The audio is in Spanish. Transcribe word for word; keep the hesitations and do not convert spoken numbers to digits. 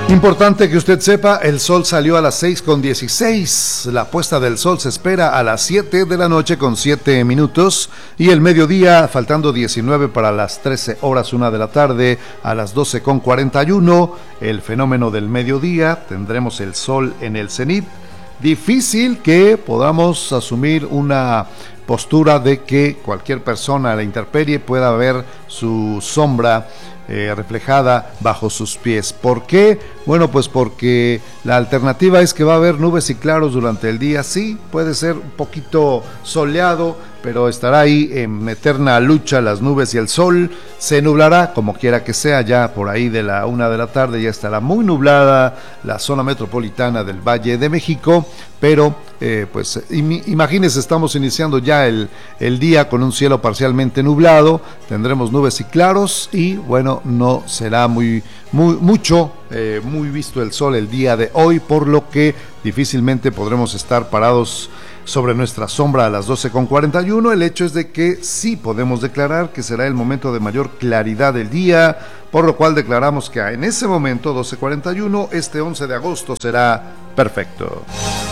Importante que usted sepa, el sol salió a las seis con dieciséis, la puesta del sol se espera a las siete de la noche con siete minutos y el mediodía, faltando diecinueve para las trece horas una de la tarde, a las doce con cuarenta y uno, el fenómeno del mediodía, tendremos el sol en el cenit. Difícil que podamos asumir una postura de que cualquier persona a la intemperie pueda ver su sombra Eh, reflejada bajo sus pies. ¿Por qué? Bueno, pues porque la alternativa es que va a haber nubes y claros durante el día. Sí, puede ser un poquito soleado, pero estará ahí en eterna lucha las nubes y el sol. Se nublará, como quiera que sea, ya por ahí de la una de la tarde ya estará muy nublada la zona metropolitana del Valle de México, pero eh, pues im- imagínense, estamos iniciando ya el, el día con un cielo parcialmente nublado, tendremos nubes y claros y bueno, no será muy, muy mucho, eh, muy visto el sol el día de hoy, por lo que difícilmente podremos estar parados sobre nuestra sombra a las doce con cuarenta y uno. El hecho es de que sí podemos declarar que será el momento de mayor claridad del día, por lo cual declaramos que en ese momento, doce cuarenta y uno, este once de agosto será perfecto.